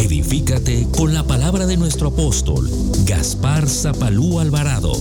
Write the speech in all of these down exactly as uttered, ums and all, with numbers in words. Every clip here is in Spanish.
Edifícate con la palabra de nuestro apóstol, Gaspar Zapalú Alvarado.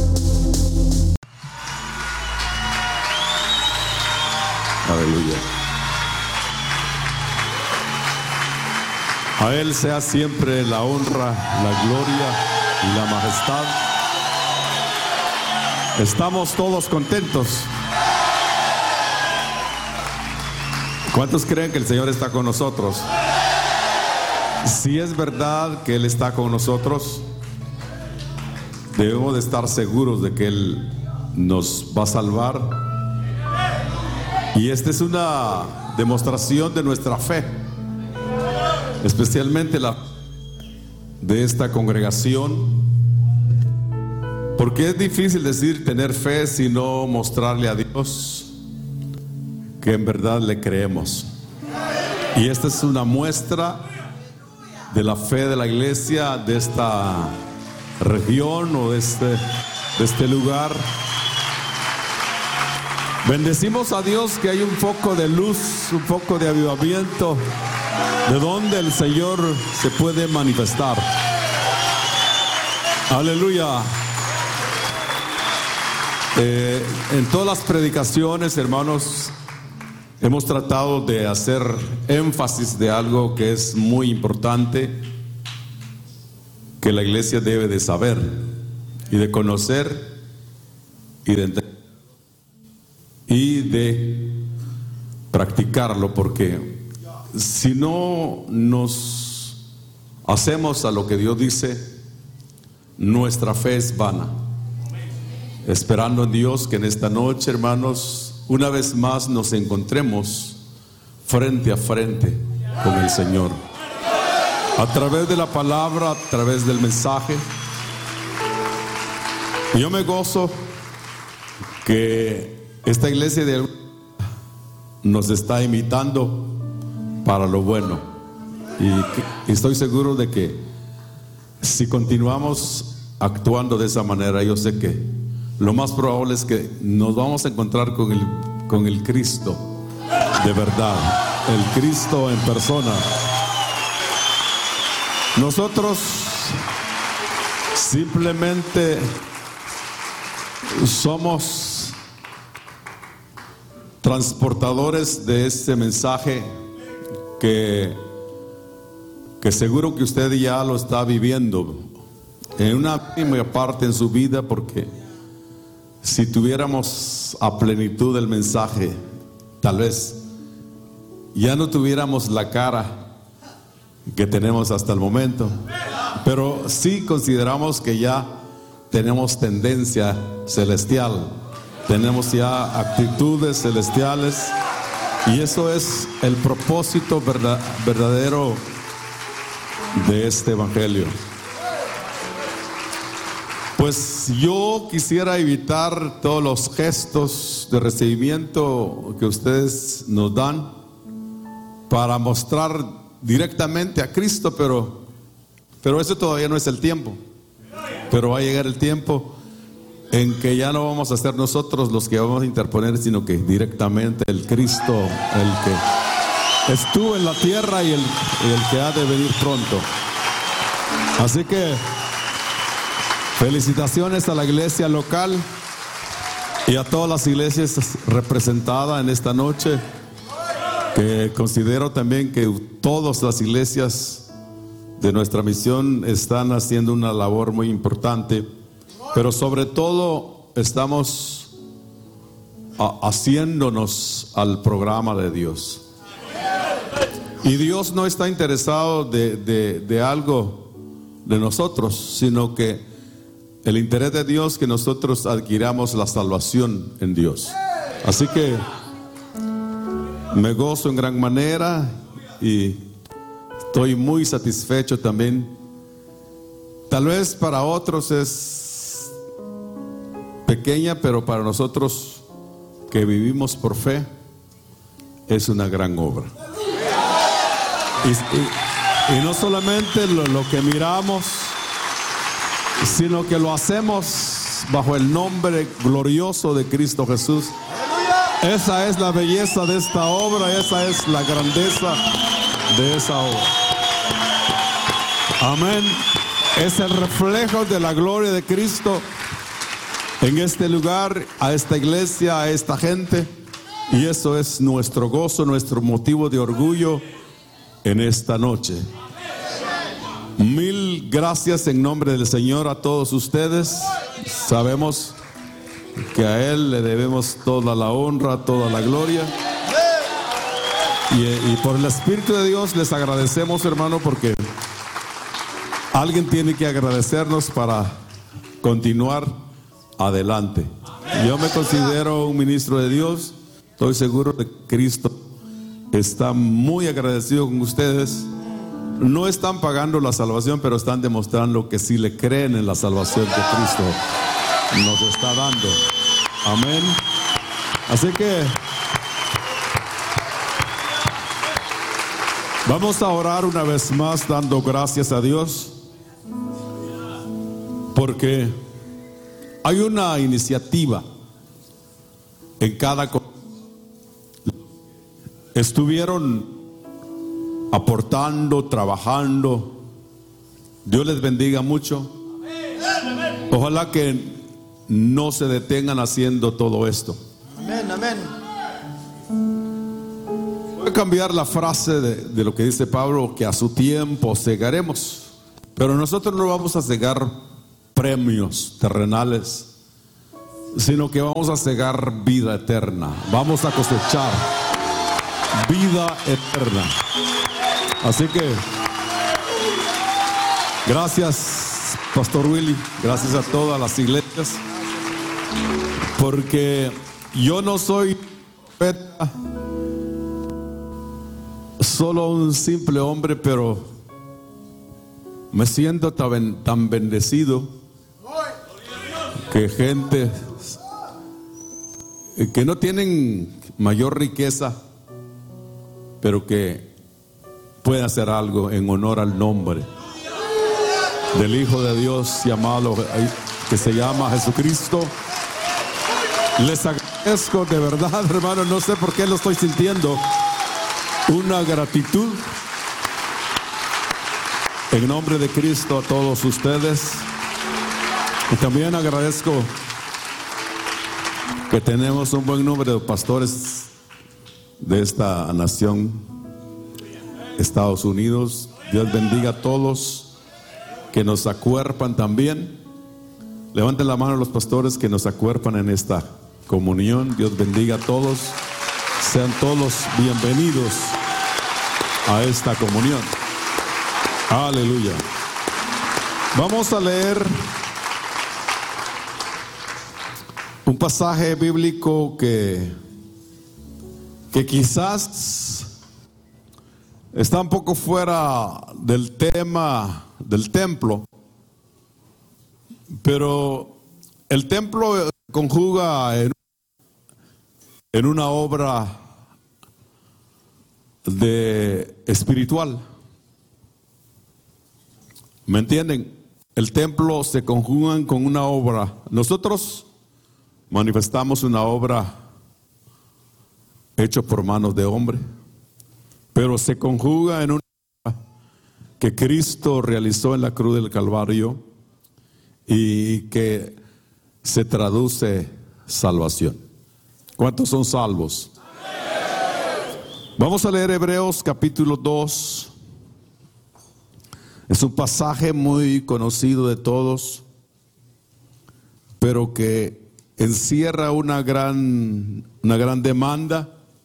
Aleluya. A Él sea siempre la honra, la gloria y la majestad. Estamos todos contentos. ¿Cuántos creen que el Señor está con nosotros? Si es verdad que Él está con nosotros, debemos de estar seguros de que Él nos va a salvar. Y esta es una demostración de nuestra fe, especialmente la de esta congregación, porque es difícil decir tener fe sino mostrarle a Dios que en verdad le creemos. Y esta es una muestra de la fe de la iglesia de esta región o de este, de este lugar. Bendecimos a Dios que hay un foco de luz, un foco de avivamiento, de donde el Señor se puede manifestar. Aleluya. Eh, en todas las predicaciones, hermanos, hemos tratado de hacer énfasis de algo que es muy importante, que la iglesia debe de saber y de conocer y de entender y de practicarlo, porque si no nos hacemos a lo que Dios dice, nuestra fe es vana. Esperando en Dios que en esta noche, hermanos, una vez más nos encontremos frente a frente con el Señor, a través de la palabra, a través del mensaje. Yo me gozo que esta iglesia de nos está imitando para lo bueno, y, y estoy seguro de que si continuamos actuando de esa manera, yo sé que lo más probable es que nos vamos a encontrar con el, con el Cristo de verdad, el Cristo en persona. Nosotros simplemente somos transportadores de este mensaje que, que seguro que usted ya lo está viviendo en una primera parte en su vida, porque si tuviéramos a plenitud el mensaje, tal vez ya no tuviéramos la cara que tenemos hasta el momento, pero sí consideramos que ya tenemos tendencia celestial, tenemos ya actitudes celestiales, y eso es el propósito verdad, verdadero de este evangelio. Pues yo quisiera evitar todos los gestos de recibimiento que ustedes nos dan para mostrar directamente a Cristo, pero, pero eso todavía no es el tiempo. Pero va a llegar el tiempo en que ya no vamos a ser nosotros los que vamos a interponer, sino que directamente el Cristo, el que estuvo en la tierra y el, y el que ha de venir pronto. Así que felicitaciones a la iglesia local y a todas las iglesias representadas en esta noche, que considero también que todas las iglesias de nuestra misión están haciendo una labor muy importante, pero sobre todo estamos a, haciéndonos al programa de Dios. Y Dios no está interesado de, de, de algo de nosotros, sino que el interés de Dios es que nosotros adquiramos la salvación en Dios. Así que me gozo en gran manera y estoy muy satisfecho también. Tal vez para otros es pequeña, pero para nosotros que vivimos por fe es una gran obra. Y, y, y no solamente lo, lo que miramos, sino que lo hacemos bajo el nombre glorioso de Cristo Jesús. Esa es la belleza de esta obra, esa es la grandeza de esa obra. Amén. Es el reflejo de la gloria de Cristo en este lugar, a esta iglesia, a esta gente. Y eso es nuestro gozo, nuestro motivo de orgullo en esta noche. Mil gracias en nombre del Señor a todos ustedes. Sabemos que a Él le debemos toda la honra, toda la gloria. Y, y por el Espíritu de Dios les agradecemos, hermano, porque alguien tiene que agradecernos para continuar adelante. Yo me considero un ministro de Dios. Estoy seguro de que Cristo está muy agradecido con ustedes. No están pagando la salvación, pero están demostrando que sí le creen en la salvación que Cristo nos está dando. Amén. Así que vamos a orar una vez más dando gracias a Dios, porque hay una iniciativa en cada comunidad. Estuvieron aportando, trabajando. Dios les bendiga mucho. Ojalá que no se detengan haciendo todo esto. Amén, amén. Voy a cambiar la frase de, de lo que dice Pablo, que a su tiempo cegaremos. Pero nosotros no vamos a cegar premios terrenales, sino que vamos a cegar vida eterna. Vamos a cosechar vida eterna. Así que gracias, Pastor Willy, gracias a todas las iglesias, porque yo no soy profeta, solo un simple hombre, pero me siento tan, tan bendecido que gente que no tienen mayor riqueza, pero que puede hacer algo en honor al nombre del Hijo de Dios llamado, que se llama Jesucristo. Les agradezco de verdad, hermano, no sé por qué lo estoy sintiendo, una gratitud en nombre de Cristo a todos ustedes. Y también agradezco que tenemos un buen número de pastores de esta nación, Estados Unidos. Dios bendiga a todos que nos acuerpan también. Levanten la mano a los pastores que nos acuerpan en esta comunión. Dios bendiga a todos. Sean todos bienvenidos a esta comunión. Aleluya. Vamos a leer un pasaje bíblico que, que quizás está un poco fuera del tema del templo, pero el templo conjuga en, en una obra de espiritual. ¿Me entienden? El templo se conjuga con una obra. Nosotros manifestamos una obra hecha por manos de hombre, pero se conjuga en una que Cristo realizó en la cruz del Calvario y que se traduce salvación. ¿Cuántos son salvos? Vamos a leer Hebreos capítulo dos. Es un pasaje muy conocido de todos, pero que encierra una gran, una gran demanda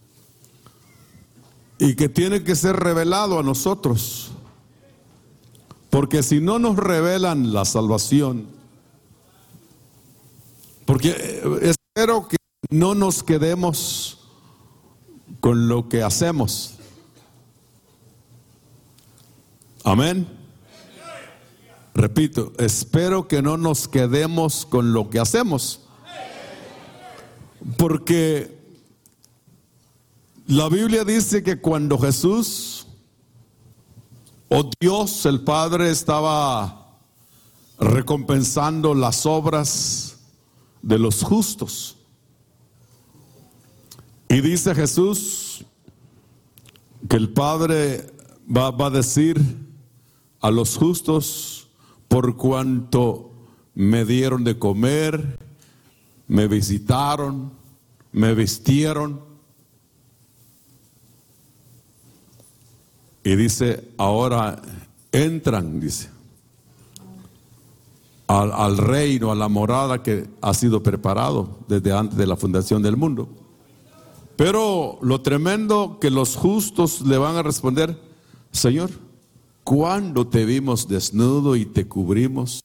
y que tiene que ser revelado a nosotros, porque si no nos revelan la salvación, porque espero que no nos quedemos con lo que hacemos. Amén. Repito, espero que no nos quedemos con lo que hacemos, porque la Biblia dice que cuando Jesús o Dios el Padre estaba recompensando las obras de los justos, y dice Jesús que el Padre va, va a decir a los justos por cuanto me dieron de comer, me visitaron, me vistieron. Y dice, ahora entran, dice, al, al reino, a la morada que ha sido preparado desde antes de la fundación del mundo. Pero lo tremendo que los justos le van a responder, Señor, ¿cuándo te vimos desnudo y te cubrimos?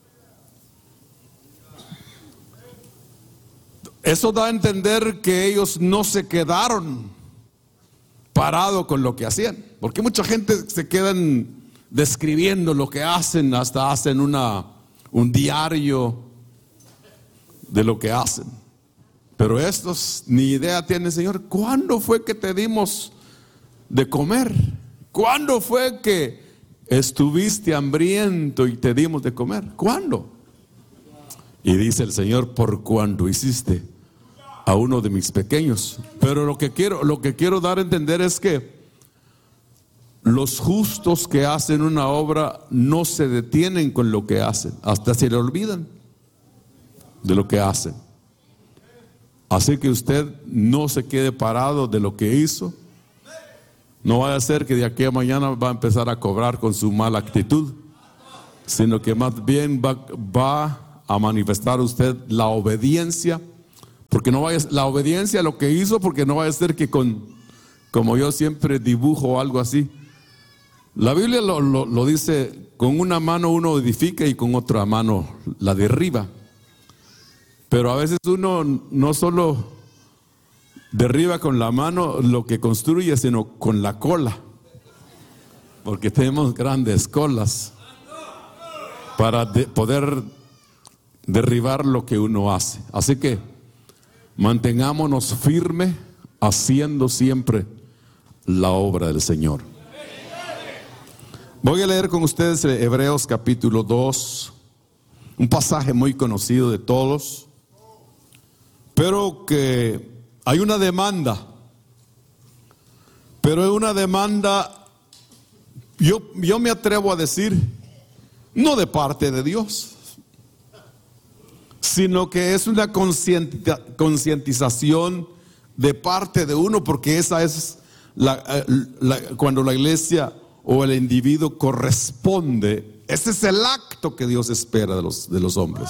Eso da a entender que ellos no se quedaron parados con lo que hacían, porque mucha gente se quedan describiendo lo que hacen, hasta hacen una, un diario de lo que hacen. Pero estos ni idea tienen, Señor, ¿cuándo fue que te dimos de comer? ¿Cuándo fue que estuviste hambriento y te dimos de comer? ¿Cuándo? Y dice el Señor, por cuando hiciste a uno de mis pequeños. Pero lo que quiero, lo que quiero dar a entender es que los justos que hacen una obra no se detienen con lo que hacen, hasta se le olvidan de lo que hacen. Así que usted no se quede parado de lo que hizo. No vaya a ser que de aquí a mañana va a empezar a cobrar con su mala actitud, sino que más bien va, va a manifestar usted la obediencia, porque no vaya la obediencia a lo que hizo, porque no vaya a ser que con, como yo siempre dibujo algo así. La Biblia lo, lo, lo dice, con una mano uno edifica y con otra mano la derriba. Pero a veces uno no solo derriba con la mano lo que construye, sino con la cola, porque tenemos grandes colas para de poder derribar lo que uno hace. Así que mantengámonos firmes haciendo siempre la obra del Señor. Voy a leer con ustedes Hebreos capítulo dos, un pasaje muy conocido de todos, pero que hay una demanda, pero es una demanda, yo, yo me atrevo a decir, no de parte de Dios, sino que es una concientización de parte de uno, porque esa es la, la, cuando la iglesia o el individuo corresponde, ese es el acto que Dios espera de los, de los hombres.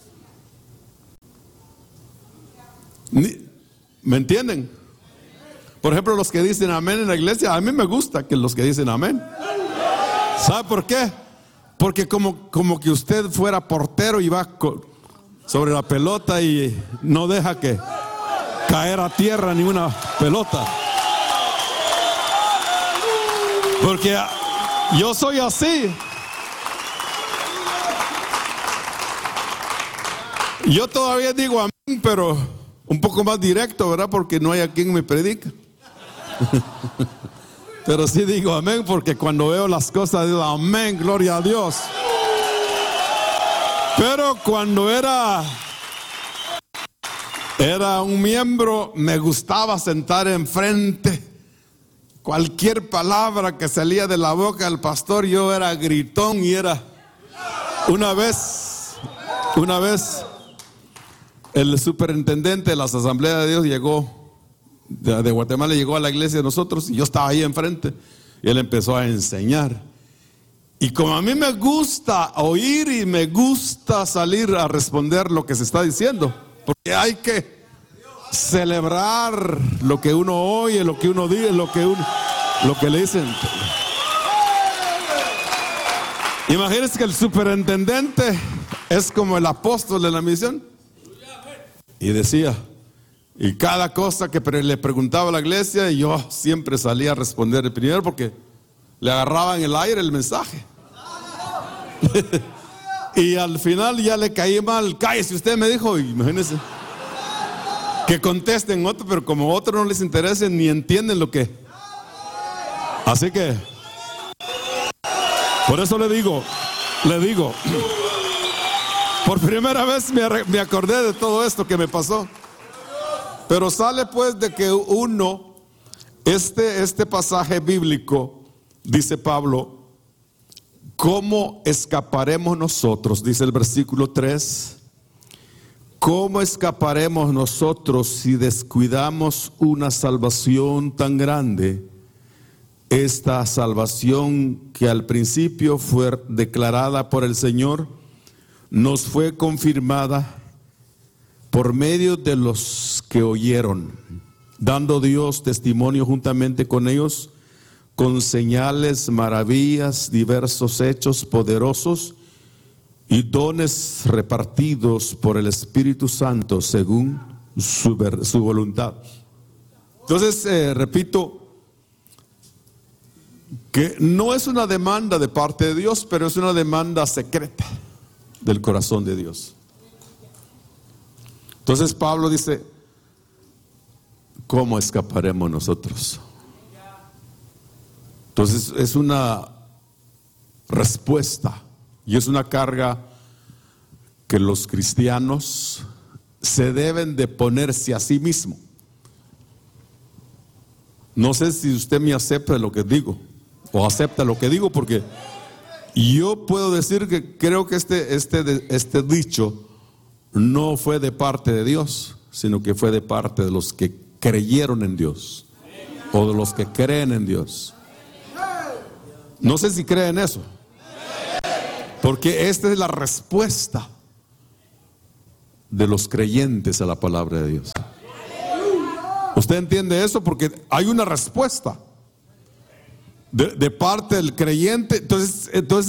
¿Me entienden? Por ejemplo, los que dicen amén en la iglesia, a mí me gusta que los que dicen amén. ¿Sabe por qué? Porque como, como que usted fuera portero y va sobre la pelota y no deja que caer a tierra ni una pelota. Porque yo soy así. Yo todavía digo amén, pero un poco más directo, ¿verdad? Porque no hay a quien me predica. Pero sí digo amén, porque cuando veo las cosas digo amén, gloria a Dios. Pero cuando era era un miembro, me gustaba sentar enfrente. Cualquier palabra que salía de la boca del pastor, yo era gritón y era. Una vez, una vez, el superintendente de las Asambleas de Dios llegó, de, de Guatemala, llegó a la iglesia de nosotros y yo estaba ahí enfrente y él empezó a enseñar. Y como a mí me gusta oír y me gusta salir a responder lo que se está diciendo, porque hay que celebrar lo que uno oye, lo que uno dice, lo que uno, lo que le dicen. Imagínense que el superintendente es como el apóstol de la misión. Y decía, y cada cosa que le preguntaba a la iglesia, yo siempre salía a responder el primero, porque le agarraba en el aire el mensaje. Y al final ya le caí mal. Cállese usted, me dijo. Imagínense que contesten otro, pero como a otros no les interesa ni entienden lo que. Así que por eso le digo, le digo, por primera vez me, me acordé de todo esto que me pasó. Pero sale pues de que uno, este, este pasaje bíblico, dice Pablo, ¿cómo escaparemos nosotros? Dice el versículo tres. ¿Cómo escaparemos nosotros si descuidamos una salvación tan grande? Esta salvación que al principio fue declarada por el Señor, nos fue confirmada por medio de los que oyeron, dando Dios testimonio juntamente con ellos, con señales, maravillas, diversos hechos poderosos y dones repartidos por el Espíritu Santo según su, su voluntad. Entonces, eh, repito, que no es una demanda de parte de Dios, pero es una demanda secreta del corazón de Dios. Entonces Pablo dice, ¿cómo escaparemos nosotros? Entonces es una respuesta y es una carga que los cristianos se deben de ponerse a sí mismos. No sé si usted me acepta lo que digo o acepta lo que digo, porque yo puedo decir que creo que este, este, este dicho no fue de parte de Dios, sino que fue de parte de los que creyeron en Dios o de los que creen en Dios. No sé si creen eso, porque esta es la respuesta de los creyentes a la palabra de Dios. ¿Usted entiende eso? Porque hay una respuesta de, de parte del creyente. Entonces, entonces